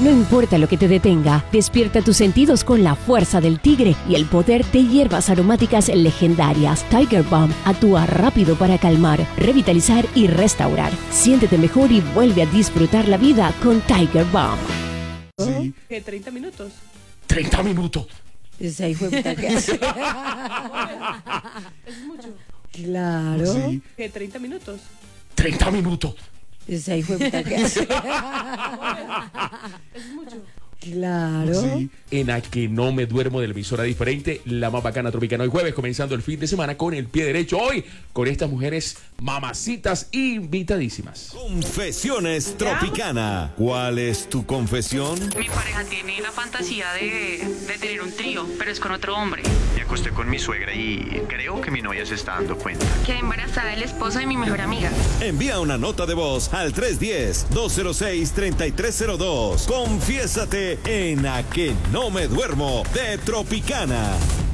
No importa lo que te detenga, despierta tus sentidos con la fuerza del tigre y el poder de hierbas aromáticas legendarias. Tiger Balm actúa rápido para calmar, revitalizar y restaurar. Siéntete mejor y vuelve a disfrutar la vida con Tiger Balm. Sí. ¿Qué? 30 minutos. 30 minutos. Esa hijo de puta que hace. Es mucho. Claro. Sí. ¿Qué? 30 minutos. 30 minutos. Esa hijo de puta que hace. Es mucho. Claro. Sí. En A Que No Me Duermo, de la emisora diferente, la más bacana Tropicana. Hoy jueves, comenzando el fin de semana con el pie derecho. Hoy, con estas mujeres mamacitas invitadísimas. Confesiones Tropicana. ¿Cuál es tu confesión? Mi pareja tiene la fantasía de tener un trío, pero es con otro hombre. Me acosté con mi suegra y creo que mi novia se está dando cuenta. Quedé embarazada del esposo de mi mejor amiga. Envía una nota de voz al 310-206-3302. Confiésate en A Que No Me Duermo de Tropicana.